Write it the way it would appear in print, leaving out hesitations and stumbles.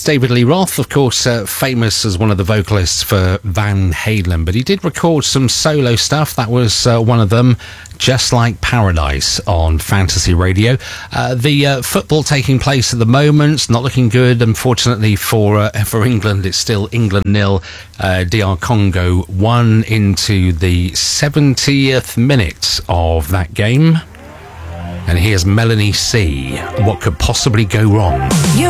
David Lee Roth, of course, famous as one of the vocalists for Van Halen, but he did record some solo stuff. That was one of them, Just Like Paradise on Fantasy Radio. The football taking place at the moment, not looking good, unfortunately, for England. It's still England 0, DR Congo 1 into the 70th minute of that game. And here's Melanie C. What could possibly go wrong?